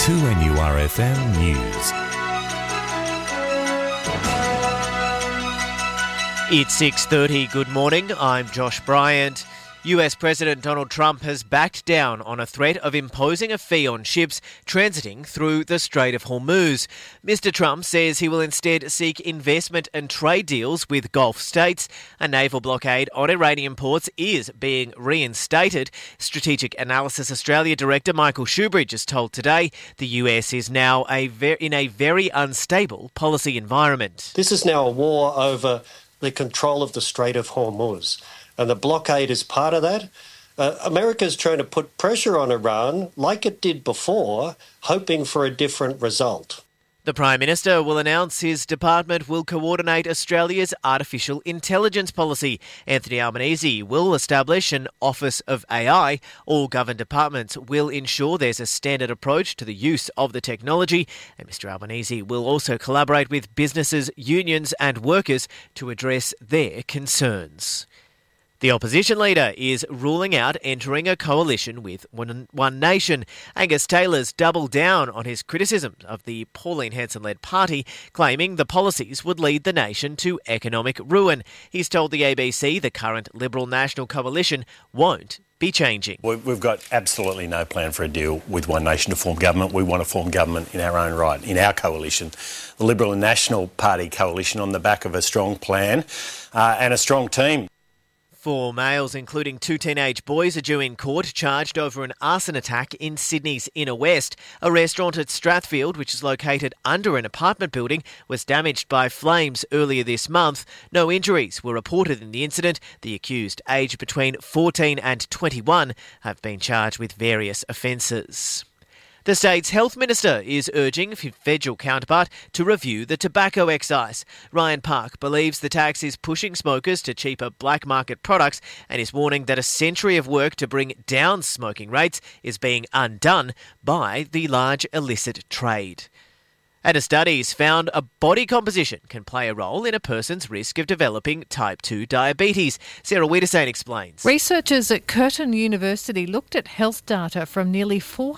2NURFM News. It's 6:30. Good morning. I'm Josh Bryant. US President Donald Trump has backed down on a threat of imposing a fee on ships transiting through the Strait of Hormuz. Mr. Trump says he will instead seek investment and trade deals with Gulf states. A naval blockade on Iranian ports is being reinstated. Strategic Analysis Australia Director Michael Shoebridge has told Today the US is now in a very unstable policy environment. This is now a war over the control of the Strait of Hormuz. And the blockade is part of that. America's trying to put pressure on Iran, like it did before, hoping for a different result. The Prime Minister will announce his department will coordinate Australia's artificial intelligence policy. Anthony Albanese will establish an Office of AI. All government departments will ensure there's a standard approach to the use of the technology. And Mr Albanese will also collaborate with businesses, unions and workers to address their concerns. The opposition leader is ruling out entering a coalition with One Nation. Angus Taylor's doubled down on his criticism of the Pauline Hanson-led party, claiming the policies would lead the nation to economic ruin. He's told the ABC the current Liberal National Coalition won't be changing. We've got absolutely no plan for a deal with One Nation to form government. We want to form government in our own right, in our coalition. The Liberal and National Party coalition on the back of a strong plan and a strong team. 4 males, including 2 teenage boys, are due in court charged over an arson attack in Sydney's Inner West. A restaurant at Strathfield, which is located under an apartment building, was damaged by flames earlier this month. No injuries were reported in the incident. The accused, aged between 14 and 21, have been charged with various offences. The state's health minister is urging his federal counterpart to review the tobacco excise. Ryan Park believes the tax is pushing smokers to cheaper black market products and is warning that a century of work to bring down smoking rates is being undone by the large illicit trade. And a study's found a body composition can play a role in a person's risk of developing type 2 diabetes. Sarah Wiedersane explains. Researchers at Curtin University looked at health data from nearly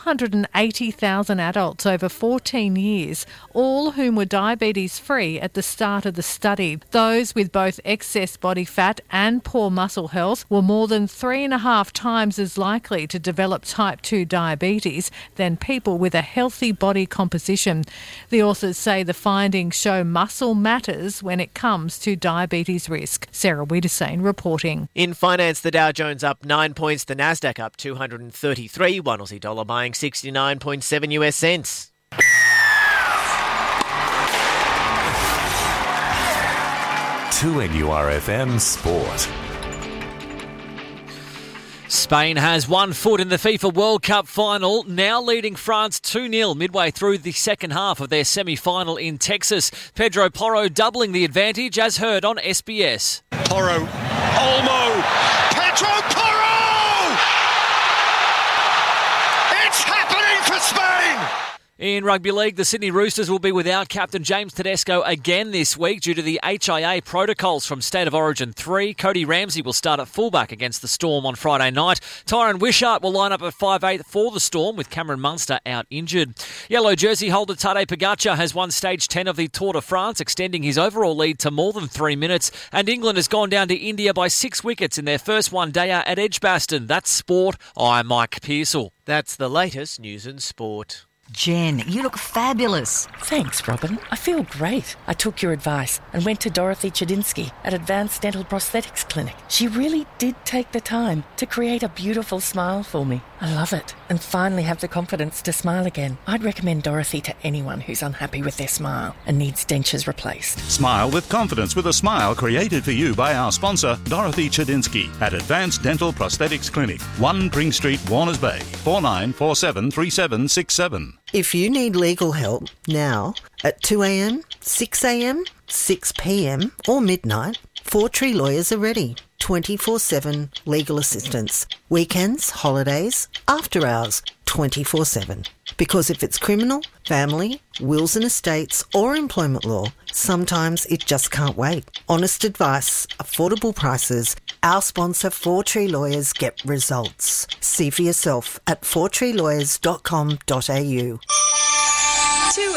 480,000 adults over 14 years, all whom were diabetes-free at the start of the study. Those with both excess body fat and poor muscle health were more than 3.5 times as likely to develop type 2 diabetes than people with a healthy body composition. The authors say the findings show muscle matters when it comes to diabetes risk. Sarah Wiedersane reporting. In finance, the Dow Jones up 9 points, the Nasdaq up 233, one Aussie dollar buying 69.7 US cents. To NURFM Sport. Spain has one foot in the FIFA World Cup final, now leading France 2-0 midway through the second half of their semi-final in Texas. Pedro Porro doubling the advantage, as heard on SBS. Porro, Olmo, Pedro Porro! It's happening for Spain! In rugby league, the Sydney Roosters will be without captain James Tedesco again this week due to the HIA protocols from State of Origin 3. Cody Ramsey will start at fullback against the Storm on Friday night. Tyron Wishart will line up at 5'8" for the Storm, with Cameron Munster out injured. Yellow jersey holder Tadej Pogacar has won stage 10 of the Tour de France, extending his overall lead to more than 3 minutes. And England has gone down to India by 6 wickets in their first one-dayer at Edgbaston. That's sport. I'm Mike Pearsall. That's the latest news and sport. Jen, you look fabulous. Thanks, Robin. I feel great. I took your advice and went to Dorothy Chedinsky at Advanced Dental Prosthetics Clinic. She really did take the time to create a beautiful smile for me. I love it and finally have the confidence to smile again. I'd recommend Dorothy to anyone who's unhappy with their smile and needs dentures replaced. Smile with confidence with a smile created for you by our sponsor, Dorothy Chedinsky at Advanced Dental Prosthetics Clinic, 1 Pring Street, Warners Bay, 49473767. If you need legal help now at 2am, 6am, 6pm or midnight, Four Tree Lawyers are ready. 24/7 legal assistance. Weekends, holidays, after hours, 24/7. Because if it's criminal, family, wills and estates or employment law, sometimes it just can't wait. Honest advice, affordable prices. Our sponsor, Four Tree Lawyers, get results. See for yourself at fourtreelawyers.com.au.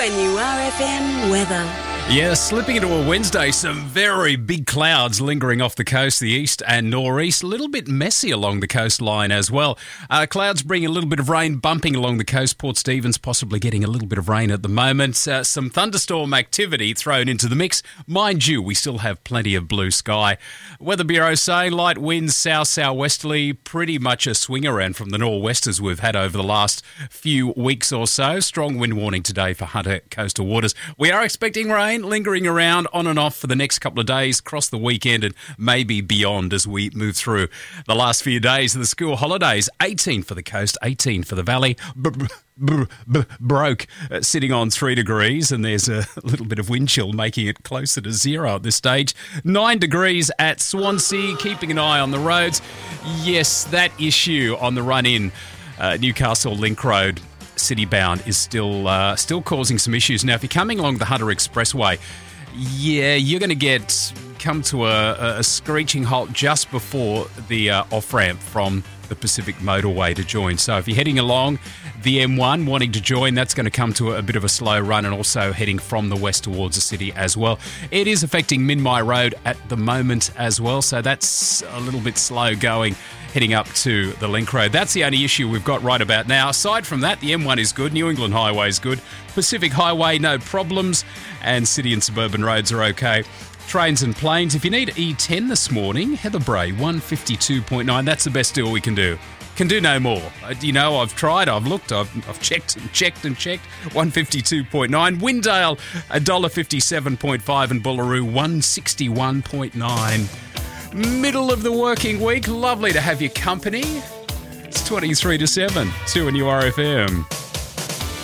2NURFM weather. Yeah, slipping into a Wednesday, some very big clouds lingering off the coast, the east and nor'east. A little bit messy along the coastline as well. Clouds bringing a little bit of rain, bumping along the coast. Port Stephens possibly getting a little bit of rain at the moment. Some thunderstorm activity thrown into the mix. Mind you, we still have plenty of blue sky. Weather Bureau saying light winds, south-southwesterly, pretty much a swing around from the nor'westers we've had over the last few weeks or so. Strong wind warning today for Hunter coastal waters. We are expecting rain lingering around on and off for the next couple of days, across the weekend and maybe beyond as we move through the last few days of the school holidays. 18 for the coast, 18 for the valley. Broke sitting on 3 degrees, and there's a little bit of wind chill making it closer to 0 at this stage. 9 degrees at Swansea, keeping an eye on the roads. Yes, that issue on the run-in Newcastle Link Road city-bound is still causing some issues. Now, if you're coming along the Hunter Expressway, yeah, you're going to come to a screeching halt just before the off-ramp from the Pacific Motorway to join. So if you're heading along the M1 wanting to join, that's going to come to a bit of a slow run, and also heading from the west towards the city as well. It is affecting Minmai Road at the moment as well, so that's a little bit slow going heading up to the Link Road. That's the only issue we've got right about now. Aside from that, the M1 is good, New England Highway is good, Pacific Highway, no problems, and city and suburban roads are okay. Trains and planes, if you need E10 this morning, Heather Bray, 152.9, that's the best deal we can do. Can do no more. I've tried, I've looked, I've checked and checked and checked. 152.9. Windale, $1.57.5, and Bullaroo, 161.9. Middle of the working week, lovely to have your company. It's 23 to 7, 2NURFM.